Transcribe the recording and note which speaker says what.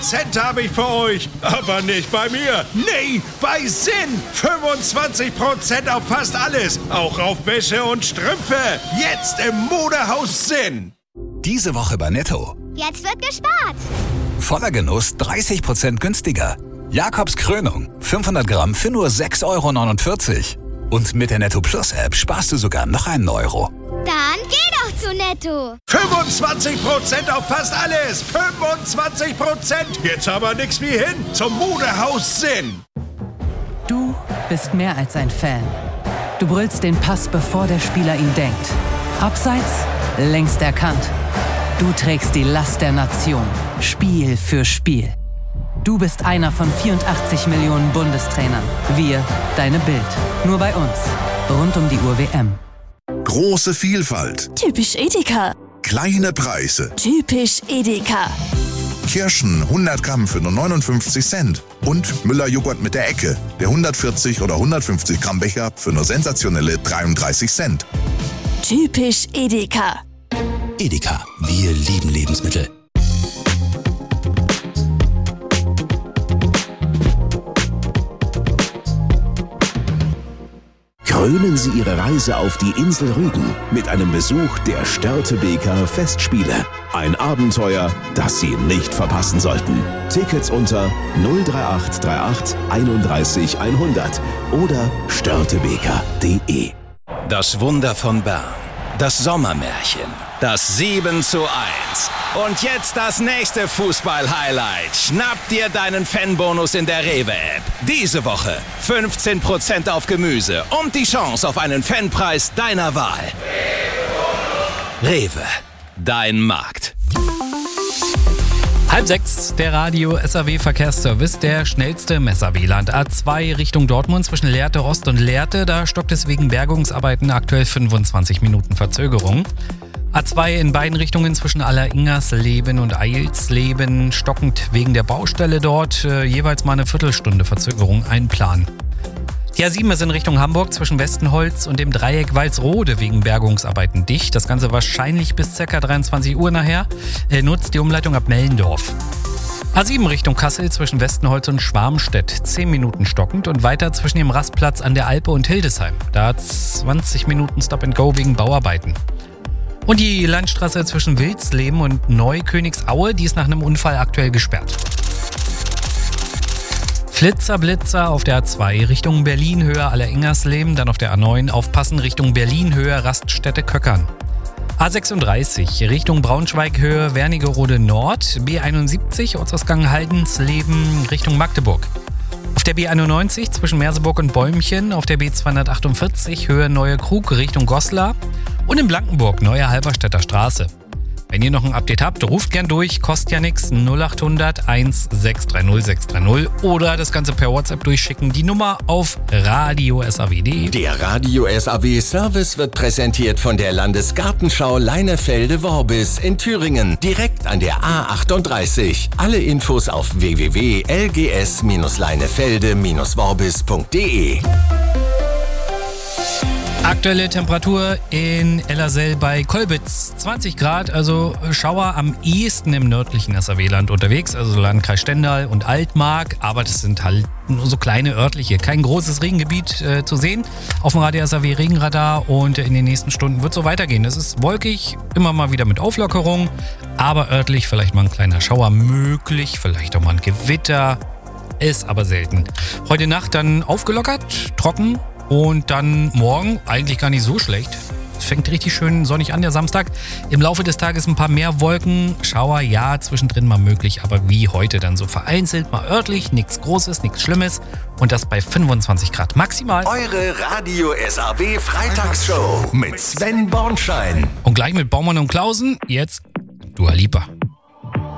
Speaker 1: 20% habe ich für euch. Aber nicht bei mir. Nee, bei Sinn. 25% auf fast alles. Auch auf Wäsche und Strümpfe. Jetzt im Modehaus Sinn.
Speaker 2: Diese Woche bei Netto.
Speaker 3: Jetzt wird gespart.
Speaker 2: Voller Genuss 30% günstiger. Jakobs Krönung 500 Gramm für nur 6,49 €. Und mit der Netto Plus App sparst du sogar noch einen Euro.
Speaker 3: Dann geh doch zu Netto.
Speaker 1: 25% auf fast alles. 25%. Jetzt aber nix wie hin zum Modehaus Sinn.
Speaker 4: Du bist mehr als ein Fan. Du brüllst den Pass, bevor der Spieler ihn denkt. Abseits, längst erkannt. Du trägst die Last der Nation, Spiel für Spiel. Du bist einer von 84 Millionen Bundestrainern. Wir, deine Bild. Nur bei uns. Rund um die Uhr WM.
Speaker 5: Große Vielfalt.
Speaker 6: Typisch Edeka.
Speaker 5: Kleine Preise.
Speaker 6: Typisch Edeka.
Speaker 5: Kirschen 100 Gramm für nur 59 Cent. Und Müller-Joghurt mit der Ecke. Der 140 oder 150 Gramm Becher für nur sensationelle 33 Cent.
Speaker 6: Typisch Edeka.
Speaker 7: Edeka, wir lieben Lebensmittel.
Speaker 8: Krönen Sie Ihre Reise auf die Insel Rügen mit einem Besuch der Störtebeker Festspiele. Ein Abenteuer, das Sie nicht verpassen sollten. Tickets unter 03838 31 100 oder störtebeker.de.
Speaker 7: Das Wunder von Bern. Das Sommermärchen. Das 7:1. Und jetzt das nächste Fußball-Highlight. Schnapp dir deinen Fanbonus in der Rewe-App. Diese Woche 15% auf Gemüse und die Chance auf einen Fanpreis deiner Wahl. Rewe, dein Markt.
Speaker 9: 5:30, der Radio SAW Verkehrsservice, der schnellste im SAW-Land. A2 Richtung Dortmund zwischen Lehrte Ost und Lehrte, da stockt es wegen Bergungsarbeiten aktuell 25 Minuten Verzögerung. A2 in beiden Richtungen zwischen Alleringersleben und Eilsleben, stockend wegen der Baustelle dort, jeweils mal eine Viertelstunde Verzögerung einplanen. Die A7 ist in Richtung Hamburg zwischen Westenholz und dem Dreieck Walsrode wegen Bergungsarbeiten dicht. Das Ganze wahrscheinlich bis ca. 23 Uhr nachher. Nutzt die Umleitung ab Mellendorf. A7 Richtung Kassel zwischen Westenholz und Schwarmstedt. 10 Minuten stockend und weiter zwischen dem Rastplatz an der Alpe und Hildesheim. Da 20 Minuten Stop and Go wegen Bauarbeiten. Und die Landstraße zwischen Wilsleben und Neukönigsauhe, die ist nach einem Unfall aktuell gesperrt. Flitzer auf der A2 Richtung Berlin Höhe Alleringersleben, dann auf der A9 aufpassen Richtung Berlin Höhe Raststätte Köckern. A36 Richtung Braunschweig Höhe Wernigerode Nord, B71 Ortsausgang Haldensleben Richtung Magdeburg. Auf der B91 zwischen Merseburg und Bäumchen, auf der B248 Höhe Neue Krug Richtung Goslar und in Blankenburg Neue Halberstädter Straße. Wenn ihr noch ein Update habt, ruft gern durch, kostet ja nichts, 0800 1630 630 oder das Ganze per WhatsApp durchschicken, die Nummer auf radio.saw.de.
Speaker 10: Der Radio SAW Service wird präsentiert von der Landesgartenschau Leinefelde-Worbis in Thüringen, direkt an der A38. Alle Infos auf www.lgs-leinefelde-worbis.de.
Speaker 9: Aktuelle Temperatur in Ellersell bei Kolbitz, 20 Grad, also Schauer am ehesten im nördlichen SAW-Land unterwegs, also Landkreis Stendal und Altmark, aber das sind halt nur so kleine örtliche, kein großes Regengebiet zu sehen auf dem Radio SAW Regenradar und in den nächsten Stunden wird es so weitergehen. Es ist wolkig, immer mal wieder mit Auflockerung, aber örtlich vielleicht mal ein kleiner Schauer möglich, vielleicht auch mal ein Gewitter, ist aber selten. Heute Nacht dann aufgelockert, trocken. Und dann morgen eigentlich gar nicht so schlecht. Es fängt richtig schön sonnig an, der Samstag. Im Laufe des Tages ein paar mehr Wolken. Schauer, ja, zwischendrin mal möglich. Aber wie heute dann so vereinzelt, mal örtlich. Nichts Großes, nichts Schlimmes. Und das bei 25 Grad maximal.
Speaker 10: Eure Radio SAW Freitagsshow mit Sven Bornschein.
Speaker 9: Und gleich mit Baumann und Klausen. Jetzt Dua Lipa.